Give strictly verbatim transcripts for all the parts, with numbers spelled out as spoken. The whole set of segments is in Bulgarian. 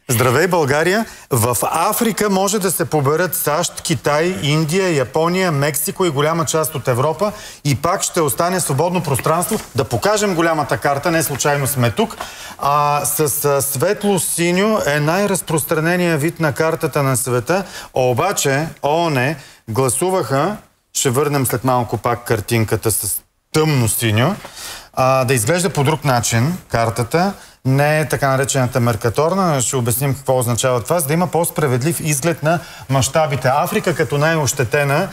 Здравей, България! В Африка може да се поберат САЩ, Китай, Индия, Япония, Мексико и голяма част от Европа и пак ще остане свободно пространство. Да покажем голямата карта, не случайно сме тук. А, с светло-синьо е най-разпространения вид на картата на света. Обаче ООН гласуваха, ще върнем след малко пак картинката с тъмно-синьо, а, да изглежда по друг начин картата. Не е така наречената меркаторна, ще обясним какво означава това, за да има по-справедлив изглед на мащабите. Африка като най-ощетена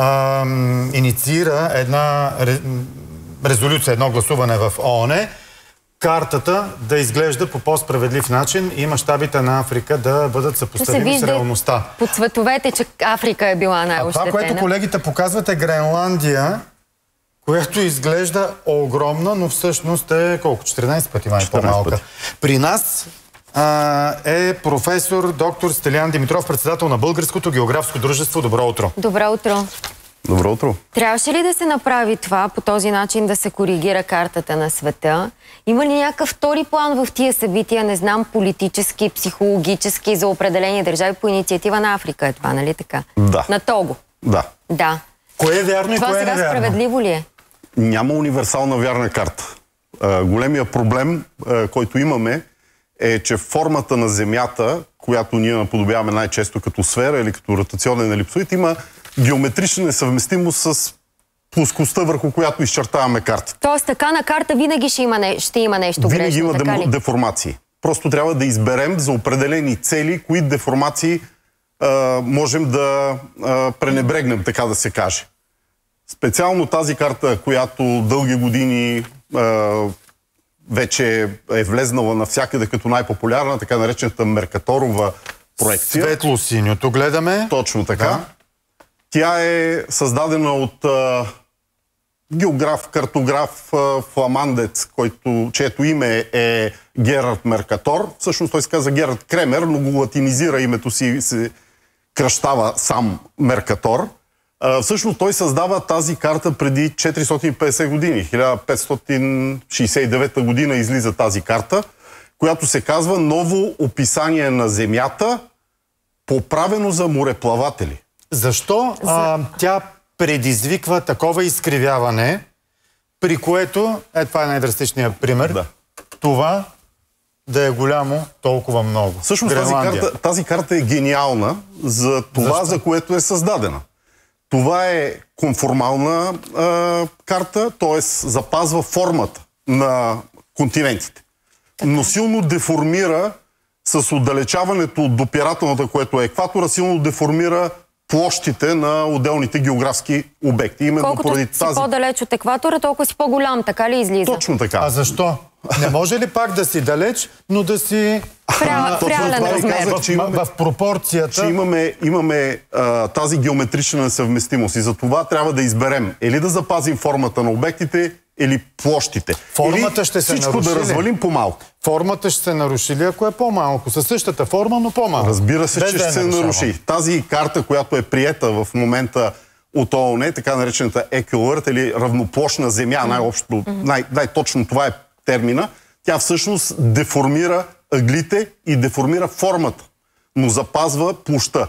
инициира една резолюция, едно гласуване в ООН, картата да изглежда по по-справедлив начин и мащабите на Африка да бъдат съпоставими с реалността. По цветовете, че Африка е била най-ощетена. А това, което колегите показват, е Гренландия, която изглежда огромна, но всъщност е колко? четиринайсет пъти май по-малка. При нас а, е професор доктор Стелиян Димитров, председател на Българското географско дружество. Добро утро! Добро утро! Добро утро! Трябваше ли да се направи това, по този начин да се коригира картата на света? Има ли някакъв втори план в тия събития, не знам, политически, психологически, за определени държави по инициатива на Африка? Е това, нали така? Да. На Того? Да. Да. Кое е вярно и това кое е невярно? Това сега справедливо ли е? Няма универсална вярна карта. А, големия проблем, а, който имаме, е, че формата на Земята, която ние наподобяваме най-често като сфера или като ротационен елипсоид, има геометрична несъвместимост с плоскостта, върху която изчертаваме картата. Тоест така на карта винаги ще има, не, ще има нещо винаги грешно, има така ли? деформации. Просто трябва да изберем за определени цели, кои деформации а, можем да а, пренебрегнем, така да се каже. Специално тази карта, която дълги години а, вече е влезнала навсякъде като най-популярна, така наречената Меркаторова проекция. Светло-синьото гледаме. Точно така. Да. Тя е създадена от а, географ, картограф, а, фламандец, който, чието име е Герард Меркатор. Всъщност той се каза Герард Кремер, но го латинизира името си и се кръщава сам Меркатор. Uh, всъщност той създава тази карта преди четиристотин и петдесет години. хиляда петстотин шейсет и девета година излиза тази карта, която се казва Ново описание на Земята, поправено за мореплаватели. Защо за... а, тя предизвиква такова изкривяване, при което, е това е най-драстичният пример, да. Това да е голямо толкова много? Всъщност тази карта, тази карта е гениална за това, Защо? За което е създадена. Това е конформална а, карта, т.е. запазва формата на континентите, но силно деформира с отдалечаването от допирателната, което е екватора, силно деформира площите на отделните географски обекти. Именно колкото поради си тази... по-далеч от екватора, толкова си по-голям, така ли излиза? Точно така. А защо? Не може ли пак да си далеч, но да си... В реален размер. В, имаме, в пропорцията... Че имаме, имаме а, тази геометрична несъвместимост и за това трябва да изберем или да запазим формата на обектите, или площите. Формата или ще се всичко наруши да развалим по-малко. Формата ще се наруши ли, ако е по-малко? Със същата форма, но по-малко. Разбира се, без че да ще се наруши. Тази карта, която е приета в момента от ООН, така наречената Equal Earth или равноплощна земя, най-общо, най- най-точно това е термина, тя всъщност деформира ъглите и деформира формата, но запазва площта.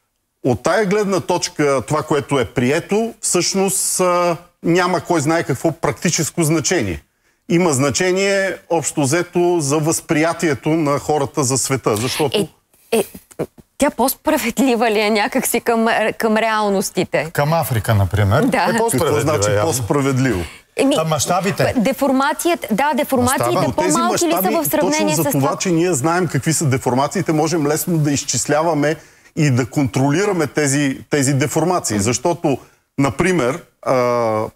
От тая гледна точка, това, което е прието, всъщност а, няма кой знае какво практическо значение. Има значение, общо взето, за възприятието на хората за света, защото... Е, е, тя по-справедлива ли е някакси към, към реалностите? Към Африка, например. Да. Е какво значи по-справедливо? Еми, а мащабите? Деформацията, да, деформациите по-малки ли са в сравнение с това? Точно за това, че ние знаем какви са деформациите, можем лесно да изчисляваме и да контролираме тези, тези деформации. Защото, например, а,